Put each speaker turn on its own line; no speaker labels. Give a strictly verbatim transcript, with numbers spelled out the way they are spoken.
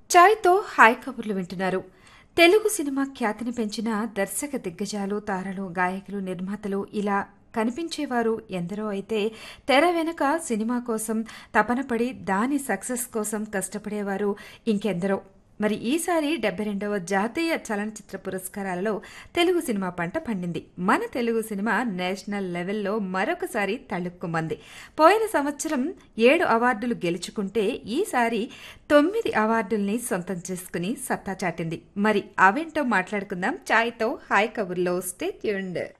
చాయ్తో hi కబుర్లు వింటున్నారు. Telugu cinema ఖ్యాతిని పెంచిన దర్శక దిగ్గజాలు, తారలు, గాయకులు, నిర్మాతలు ఇలా కనిపించేవారు ఎందరో అయితే తెర వెనుక సినిమా కోసం తపనపడి దాని సక్సెస్ కోసం కష్టపడేవారు ఇంకెందరో. మరి ఈసారి డెబ్బై రెండవ జాతీయ చలనచిత్ర పురస్కారాలలో తెలుగు సినిమా పంట పండింది. మన తెలుగు సినిమా నేషనల్ లెవెల్లో మరొకసారి తళుక్కుమంది. పోయిన సంవత్సరం ఏడు అవార్డులు గెలుచుకుంటే ఈసారి తొమ్మిది అవార్డుల్ని సొంతం చేసుకుని సత్తా చాటింది. మరి అవేంటో మాట్లాడుకుందాం చాయ్తో హాయ్ కబుర్లో. Stay tuned.